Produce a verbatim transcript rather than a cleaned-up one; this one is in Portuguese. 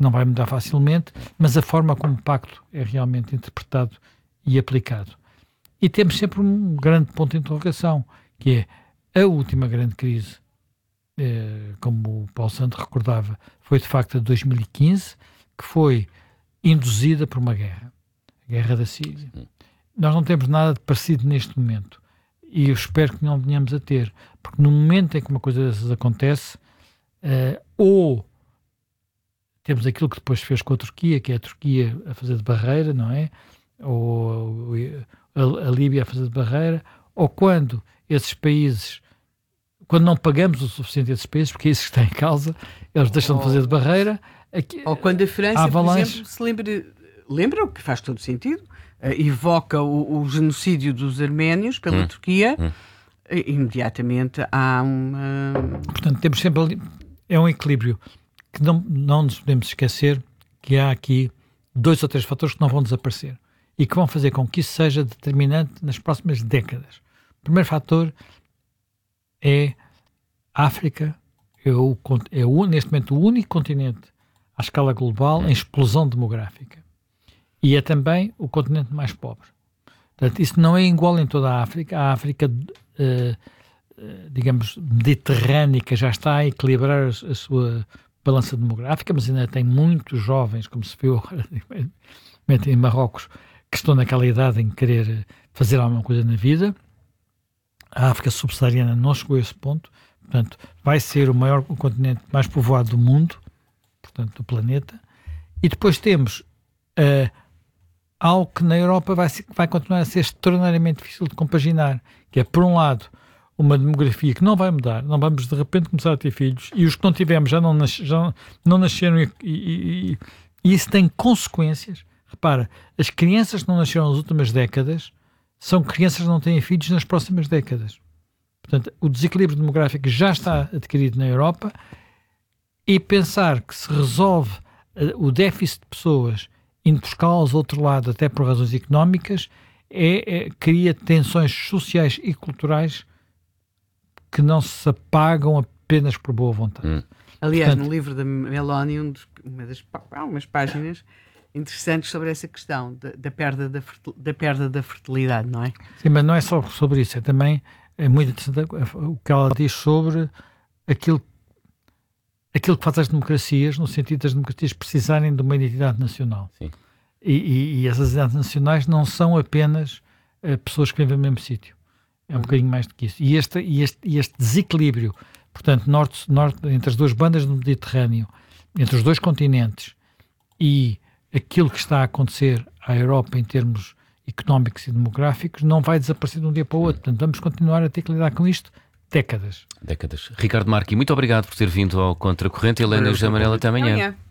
que não vai mudar facilmente, mas a forma como o pacto é realmente interpretado e aplicado. E temos sempre um grande ponto de interrogação, que é a última grande crise, eh, como o Paulo Santos recordava, foi de facto a de dois mil e quinze, que foi induzida por uma guerra, a guerra da Síria. Nós não temos nada de parecido neste momento, e eu espero que não venhamos a ter, porque no momento em que uma coisa dessas acontece, eh, ou temos aquilo que depois fez com a Turquia, que é a Turquia a fazer de barreira, não é? Ou a, a Líbia a fazer de barreira, ou quando esses países, quando não pagamos o suficiente a esses países, porque é isso que está em causa, eles deixam de fazer de barreira. Aqui, ou quando a França, a por exemplo, se lembra, lembra, o que faz todo sentido, uh, evoca o, o genocídio dos arménios pela hum. Turquia, hum. imediatamente há uma... Portanto, temos sempre ali, é um equilíbrio, que não, não nos podemos esquecer que há aqui dois ou três fatores que não vão desaparecer e que vão fazer com que isso seja determinante nas próximas décadas. O primeiro fator é a África, é, o, é o, neste momento o único continente à escala global em explosão demográfica. E é também o continente mais pobre. Portanto, isso não é igual em toda a África. A África, uh, uh, digamos, mediterrânica já está a equilibrar a, a sua balança demográfica, mas ainda tem muitos jovens, como se viu agora em Marrocos, que estão naquela idade em querer fazer alguma coisa na vida. A África subsaariana não chegou a esse ponto, portanto, vai ser o maior o continente mais povoado do mundo, portanto, do planeta. E depois temos uh, algo que na Europa vai, vai continuar a ser extraordinariamente difícil de compaginar, que é, por um lado, uma demografia que não vai mudar, não vamos de repente começar a ter filhos, e os que não tivemos já não, nas, já não nasceram, e, e, e, e isso tem consequências. Repara, as crianças que não nasceram nas últimas décadas são crianças que não têm filhos nas próximas décadas. Portanto, o desequilíbrio demográfico já está adquirido na Europa, e pensar que se resolve uh, o déficit de pessoas indo buscá-las ao outro lado, até por razões económicas, é, é, cria tensões sociais e culturais que não se apagam apenas por boa vontade. Hum. Aliás, portanto, no livro da Meloni, um dos, uma das há umas páginas interessantes sobre essa questão da, da, perda da, da perda da fertilidade, não é? Sim, mas não é só sobre isso, é também é muito interessante o que ela diz sobre aquilo, aquilo que faz as democracias, no sentido das democracias precisarem de uma identidade nacional. Sim. E, e, e essas identidades nacionais não são apenas uh, pessoas que vivem no mesmo sítio. É um uhum. bocadinho mais do que isso. E este, e este, e este desequilíbrio, portanto, norte, norte, entre as duas bandas do Mediterrâneo, entre os dois continentes, e aquilo que está a acontecer à Europa em termos económicos e demográficos, não vai desaparecer de um dia para o outro. Portanto, vamos continuar a ter que lidar com isto décadas. Décadas. Ricardo Marchi, muito obrigado por ter vindo ao Contracorrente. Helena José Manuel, até amanhã.